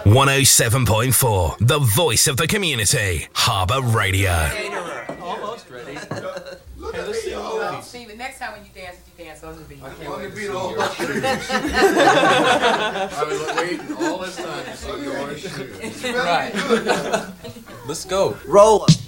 107.4, the voice of the community. Harbour Radio. Almost ready. Steve, next time when you dance on the beat. I can't wait to see your I was waiting all this time to see your shoes. Right. Let's go. Roll 'em.